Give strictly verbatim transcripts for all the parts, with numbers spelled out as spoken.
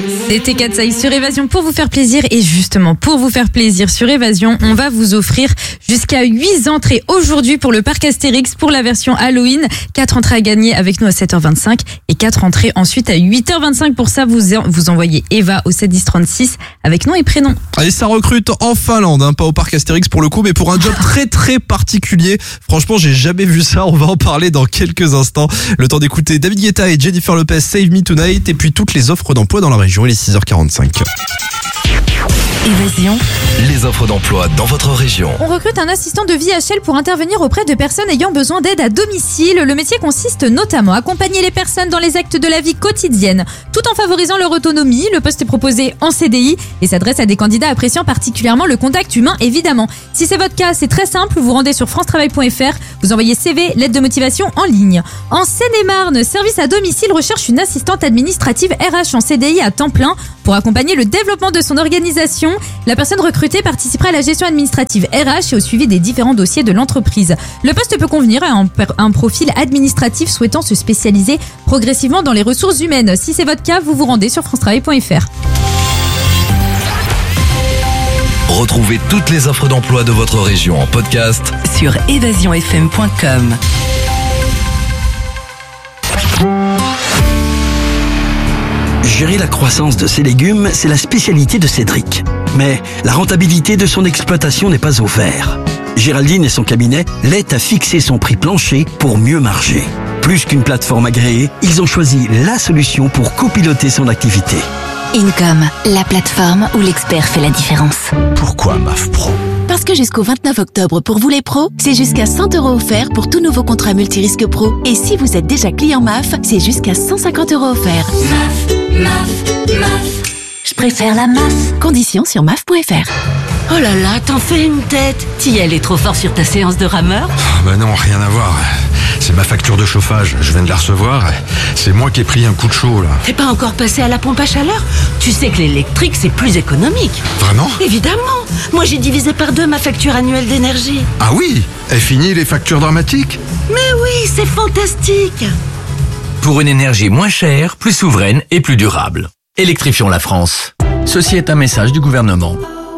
C'était Katsai sur Évasion pour vous faire plaisir. Et justement, pour vous faire plaisir sur Évasion, on va vous offrir jusqu'à huit entrées aujourd'hui pour le parc Astérix pour la version Halloween. quatre entrées à gagner avec nous à sept heures vingt-cinq et quatre entrées ensuite à huit heures vingt-cinq. Pour ça, vous, vous envoyez Eva au sept dix trente-six avec nom et prénom. Et ça recrute en Finlande, hein, pas au parc Astérix pour le coup, mais pour un job très très particulier. Franchement, j'ai jamais vu ça. On va en parler dans quelques instants. Le temps d'écouter David Guetta et Jennifer Lopez, Save Me Tonight, et puis toutes les offres d'emploi dans la région. Il est six heures quarante-cinq. Évasion. Les offres d'emploi dans votre région. On recrute un assistant de V H L pour intervenir auprès de personnes ayant besoin d'aide à domicile. Le métier consiste notamment à accompagner les personnes dans les actes de la vie quotidienne, tout en favorisant leur autonomie. Le poste est proposé en C D I et s'adresse à des candidats appréciant particulièrement le contact humain, évidemment. Si c'est votre cas, c'est très simple. Vous vous rendez sur france travail point f r, vous envoyez C V, lettre de motivation en ligne. En Seine-et-Marne, Service à domicile recherche une assistante administrative R H en C D I à temps plein pour accompagner le développement de son organisation. La personne recrutée participera à la gestion administrative R H et au suivi des différents dossiers de l'entreprise. Le poste peut convenir à un, un profil administratif souhaitant se spécialiser progressivement dans les ressources humaines. Si c'est votre cas, vous vous rendez sur france travail point f r. Retrouvez toutes les offres d'emploi de votre région en podcast sur évasion f m point com. Gérer la croissance de ses légumes, c'est la spécialité de Cédric. Mais la rentabilité de son exploitation n'est pas au vert. Géraldine et son cabinet l'aident à fixer son prix plancher pour mieux marger. Plus qu'une plateforme agréée, ils ont choisi la solution pour copiloter son activité. Income, la plateforme où l'expert fait la différence. Pourquoi M A F Pro ? Parce que jusqu'au vingt-neuf octobre, pour vous les pros, c'est jusqu'à cent euros offerts pour tout nouveau contrat multirisque pro. Et si vous êtes déjà client M A F, c'est jusqu'à cent cinquante euros offerts. M A F, M A F, M A F. Je préfère la M A F. Conditions sur M A F point f r. Oh là là, t'en fais une tête. Tiel est trop fort sur ta séance de rameur. Oh bah non, rien à voir. C'est ma facture de chauffage, je viens de la recevoir. C'est moi qui ai pris un coup de chaud là. T'es pas encore passé à la pompe à chaleur? Tu sais que l'électrique c'est plus économique. Vraiment? Évidemment. Moi j'ai divisé par deux ma facture annuelle d'énergie. Ah oui? Est fini les factures dramatiques? Mais oui, c'est fantastique. Pour une énergie moins chère, plus souveraine et plus durable. Électrifions la France. Ceci est un message du gouvernement.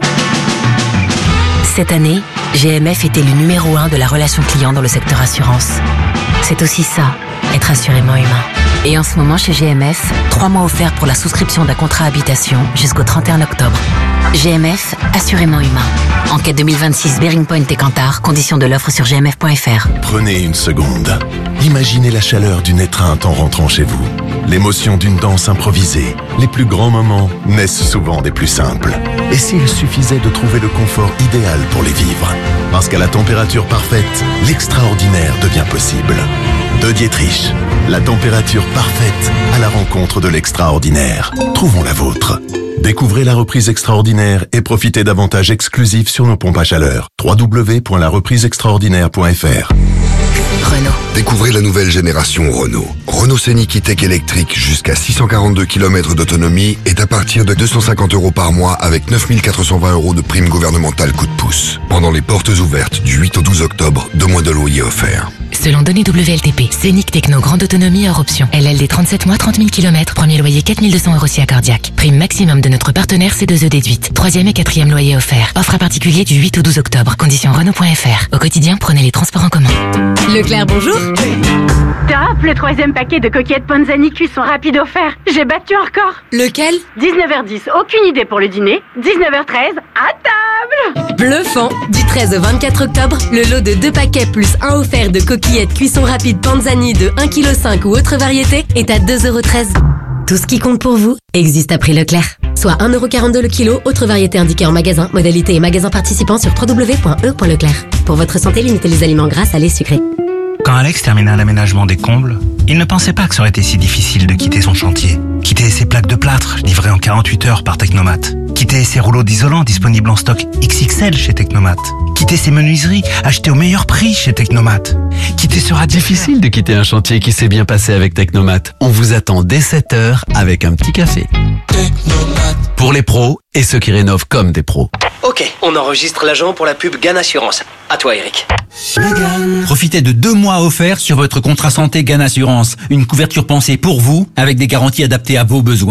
Cette année, G M F est élu numéro un de la relation client dans le secteur assurance. C'est aussi ça, être assurément humain. Et en ce moment chez G M F, trois mois offerts pour la souscription d'un contrat habitation jusqu'au trente et un octobre. G M F, assurément humain. Enquête deux mille vingt-six Bearing Point et Kantar, conditions de l'offre sur g m f point f r. Prenez une seconde. Imaginez la chaleur d'une étreinte en rentrant chez vous. L'émotion d'une danse improvisée. Les plus grands moments naissent souvent des plus simples. Et s'il suffisait de trouver le confort idéal pour les vivre? Parce qu'à la température parfaite, l'extraordinaire devient possible. De Dietrich, la température parfaite à la rencontre de l'extraordinaire. Trouvons la vôtre. Découvrez la reprise extraordinaire et profitez d'avantages exclusifs sur nos pompes à chaleur. w w w point la reprise extraordinaire point f r. Renault. Découvrez la nouvelle génération Renault. Renault Scénic E-Tech électrique jusqu'à six cent quarante-deux kilomètres d'autonomie est à partir de deux cent cinquante euros par mois avec neuf mille quatre cent vingt euros de prime gouvernementale coup de pouce. Pendant les portes ouvertes du huit au douze octobre, deux mois de loyer offerts. Selon données W L T P, Scénic Techno grande autonomie hors option. L L D trente-sept mois, trente mille kilomètres, premier loyer quatre mille deux cents euros si accordiaque. Prime maximum de notre partenaire C deux E déduite. Troisième et quatrième loyer offert. Offre à particulier du huit au douze octobre. Conditions Renault point f r. Au quotidien, prenez les transports en commun. Leclerc, bonjour. Top, le troisième paquet de coquillettes Panzani cuisson rapide offert. J'ai battu un record. Lequel? dix-neuf heures dix, aucune idée pour le dîner. dix-neuf heures treize, à table. Bluffant. Du treize au vingt-quatre octobre, le lot de deux paquets plus un offert de coquillettes cuisson rapide Panzani de un virgule cinq kilos ou autre variété est à deux euros treize. Tout ce qui compte pour vous existe à prix Leclerc. Soit un euro quarante-deux le kilo, autre variété indiquée en magasin, modalité et magasin participant sur w w w point e point leclerc. Pour votre santé, limitez les aliments gras, salés, sucrés. Quand Alex terminait l'aménagement des combles, il ne pensait pas que ça aurait été si difficile de quitter son chantier. Quitter ses plaques de plâtre, livrées en quarante-huit heures par Technomat. Quitter ses rouleaux d'isolant disponibles en stock X X L chez Technomat. Quitter ses menuiseries achetées au meilleur prix chez Technomat. Quitter sera difficile de quitter un chantier qui s'est bien passé avec Technomat. On vous attend dès sept heures avec un petit café. Technomat. Pour les pros et ceux qui rénovent comme des pros. Ok, on enregistre l'agent pour la pub Gann Assurance. À toi, Eric. Profitez de deux mois offerts sur votre contrat santé Gann Assurance. Une couverture pensée pour vous, avec des garanties adaptées à vos besoins.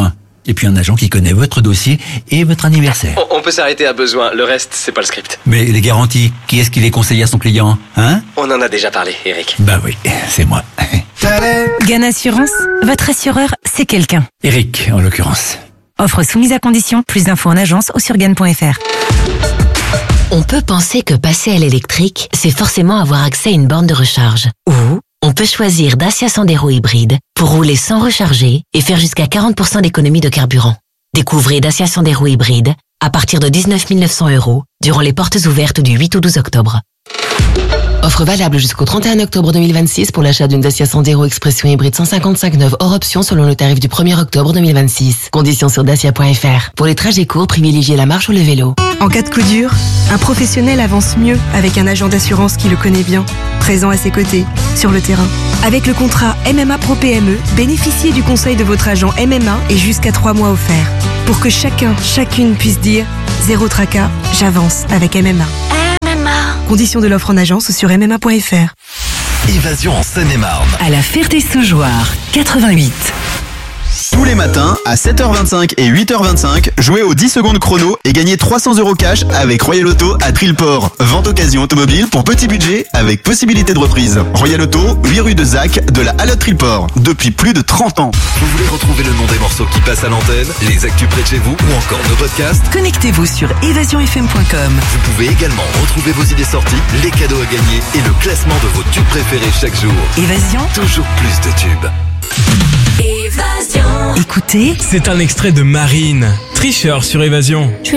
Et puis un agent qui connaît votre dossier et votre anniversaire. On, on peut s'arrêter à besoin, le reste, c'est pas le script. Mais les garanties, qui est-ce qui les conseille à son client, hein? On en a déjà parlé, Eric. Bah oui, c'est moi. Gann Assurance, votre assureur, c'est quelqu'un. Eric, en l'occurrence. Offre soumise à condition, plus d'infos en agence ou sur gann point f r. On peut penser que passer à l'électrique, c'est forcément avoir accès à une borne de recharge. Ou on peut choisir Dacia Sandero hybride pour rouler sans recharger et faire jusqu'à quarante pour cent d'économie de carburant. Découvrez Dacia Sandero hybride à partir de dix-neuf mille neuf cents euros durant les portes ouvertes du huit au douze octobre. Offre valable jusqu'au trente et un octobre deux mille vingt-six pour l'achat d'une Dacia Sandero Expression hybride cent cinquante-cinq neuve hors option selon le tarif du premier octobre deux mille vingt-six. Conditions sur dacia point f r. Pour les trajets courts, privilégiez la marche ou le vélo. En cas de coup dur, un professionnel avance mieux avec un agent d'assurance qui le connaît bien, présent à ses côtés, sur le terrain. Avec le contrat M M A Pro P M E, bénéficiez du conseil de votre agent M M A et jusqu'à trois mois offerts. Pour que chacun, chacune puisse dire « Zéro tracas, j'avance avec M M A ». Conditions de l'offre en agence ou sur m m a point f r. Évasion en Seine-et-Marne. À la Ferté-Saugeoire, quatre-vingt-huit. Tous les matins, à sept heures vingt-cinq et huit heures vingt-cinq, jouez aux dix secondes chrono et gagnez trois cents euros cash avec Royal Auto à Trilport. Vente occasion automobile pour petit budget avec possibilité de reprise. Royal Auto, huit rue de Zac, de la Halle Trilport. Depuis plus de trente ans. Vous voulez retrouver le nom des morceaux qui passent à l'antenne, les actus près de chez vous ou encore nos podcasts? Connectez-vous sur évasion f m point com. Vous pouvez également retrouver vos idées sorties, les cadeaux à gagner et le classement de vos tubes préférés chaque jour. Évasion. Toujours plus de tubes. Évasion. Écoutez. C'est un extrait de Marine, tricheur sur Évasion.